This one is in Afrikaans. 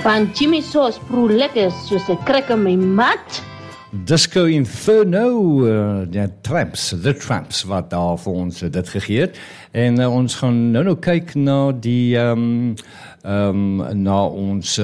Want Jimmy Sauce proe lekker soos 'n krik in my mat. Disco Inferno, The Tramps wat daar vir ons dit gegee het. En ons gaan nou kyk na die na ons